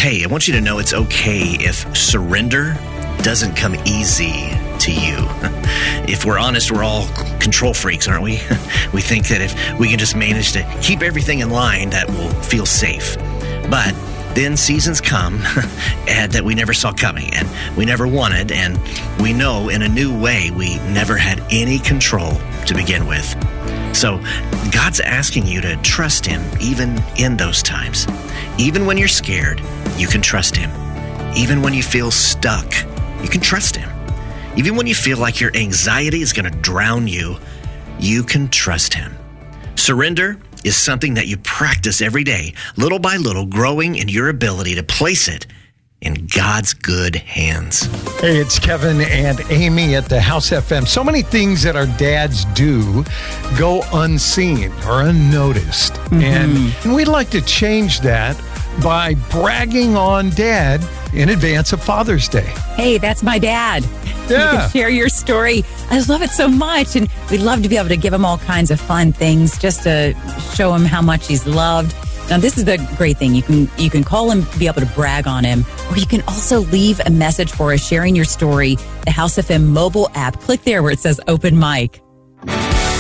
Hey, I want you to know it's okay if surrender doesn't come easy to you. If we're honest, we're all control freaks, aren't we? We think that if we can just manage to keep everything in line, that we'll feel safe. But then seasons come and that we never saw coming and we never wanted, and we know in a new way we never had any control to begin with. So God's asking you to trust Him even in those times. Even when you're scared, you can trust Him. Even when you feel stuck, you can trust Him. Even when you feel like your anxiety is going to drown you, you can trust Him. Surrender is something that you practice every day, little by little, growing in your ability to place it in God's good hands. Hey, it's Kevin and Amy at the House FM. So many things that our dads do go unseen or unnoticed. And we'd like to change that by bragging on Dad in advance of Father's Day. Hey, that's my dad. Yeah. You can share your story. I love it so much. And we'd love to be able to give him all kinds of fun things just to show him how much he's loved. Now, this is the great thing. You can call him, be able to brag on him, or you can also leave a message for us sharing your story. The House FM mobile app. Click there where it says open mic.